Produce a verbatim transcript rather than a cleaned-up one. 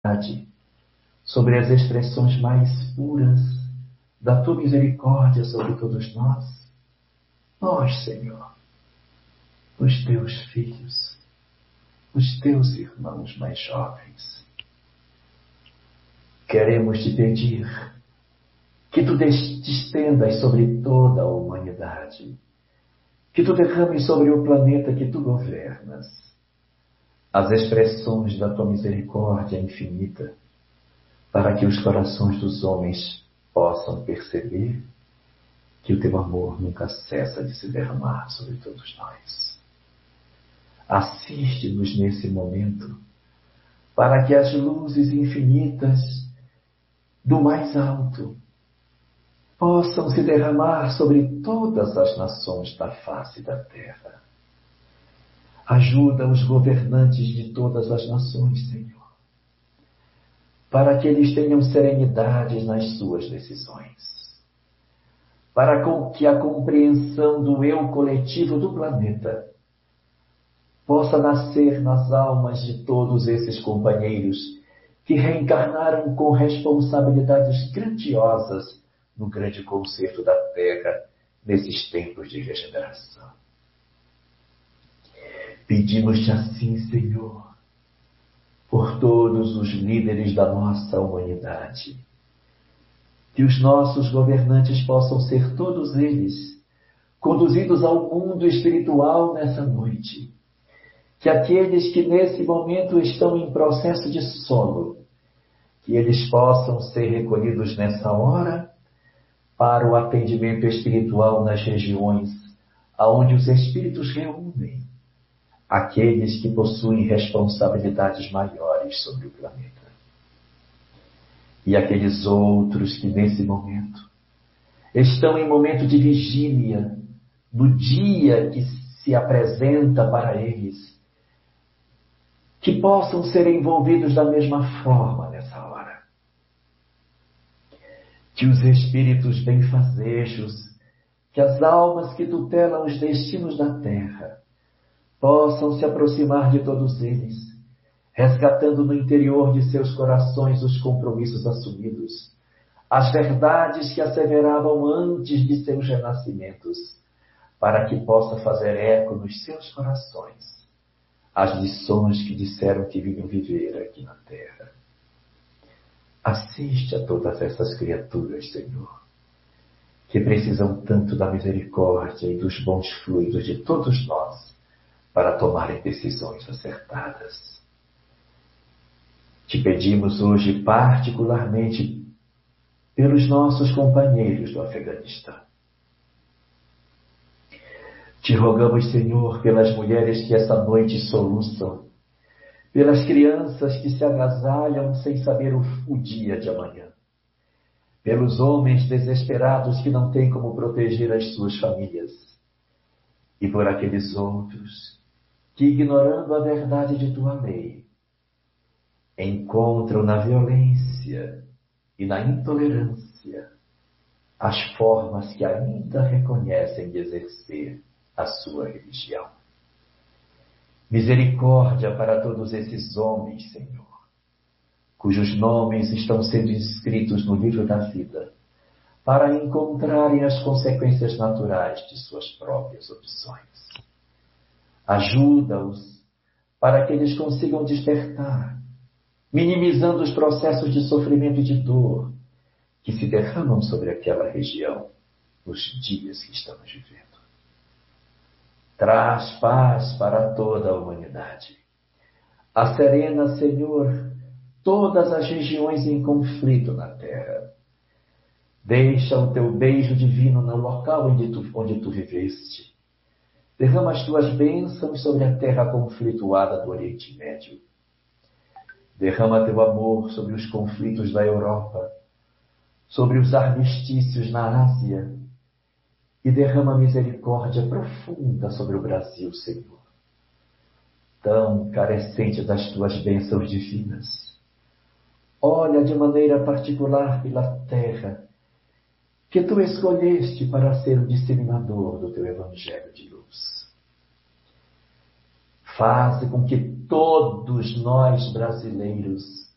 sobre as expressões mais puras da tua misericórdia sobre todos nós, nós, Senhor, os teus filhos, os teus irmãos mais jovens, queremos te pedir que tu te estendas sobre toda a humanidade, que tu derrames sobre o planeta que tu governas as expressões da tua misericórdia infinita, para que os corações dos homens possam perceber que o teu amor nunca cessa de se derramar sobre todos nós. Assiste-nos nesse momento, para que as luzes infinitas do mais alto possam se derramar sobre todas as nações da face da terra. Ajuda os governantes de todas as nações, Senhor, para que eles tenham serenidade nas suas decisões, para que a compreensão do eu coletivo do planeta possa nascer nas almas de todos esses companheiros que reencarnaram com responsabilidades grandiosas no grande concerto da Terra nesses tempos de regeneração. Pedimos-te assim, Senhor, por todos os líderes da nossa humanidade, que os nossos governantes possam ser todos eles conduzidos ao mundo espiritual nessa noite, que aqueles que nesse momento estão em processo de sono, que eles possam ser recolhidos nessa hora para o atendimento espiritual nas regiões aonde os espíritos reúnem aqueles que possuem responsabilidades maiores sobre o planeta. E aqueles outros que nesse momento estão em momento de vigília, no dia que se apresenta para eles, que possam ser envolvidos da mesma forma nessa hora. Que os espíritos benfazejos, que as almas que tutelam os destinos da terra, possam se aproximar de todos eles, resgatando no interior de seus corações os compromissos assumidos, as verdades que asseveravam antes de seus renascimentos, para que possa fazer eco nos seus corações as lições que disseram que vinham viver aqui na terra. Assiste a todas essas criaturas, Senhor, que precisam tanto da misericórdia e dos bons fluidos de todos nós, para tomarem decisões acertadas. Te pedimos hoje particularmente pelos nossos companheiros do Afeganistão. Te rogamos, Senhor, pelas mulheres que essa noite soluçam, pelas crianças que se agasalham sem saber o, o dia de amanhã, pelos homens desesperados que não têm como proteger as suas famílias, e por aqueles outros que, ignorando a verdade de tua lei, encontram na violência e na intolerância as formas que ainda reconhecem de exercer a sua religião. Misericórdia para todos esses homens, Senhor, cujos nomes estão sendo inscritos no livro da vida, para encontrarem as consequências naturais de suas próprias opções. Ajuda-os para que eles consigam despertar, minimizando os processos de sofrimento e de dor que se derramam sobre aquela região nos dias que estamos vivendo. Traz paz para toda a humanidade. Acerena, Senhor, todas as regiões em conflito na terra. Deixa o teu beijo divino no local onde tu, onde tu viveste. Derrama as tuas bênçãos sobre a terra conflituada do Oriente Médio. Derrama teu amor sobre os conflitos da Europa, sobre os armistícios na Ásia, e derrama misericórdia profunda sobre o Brasil, Senhor, tão carecente das tuas bênçãos divinas. Olha de maneira particular pela terra, que tu escolheste para ser o disseminador do teu evangelho de luz. Faze com que todos nós brasileiros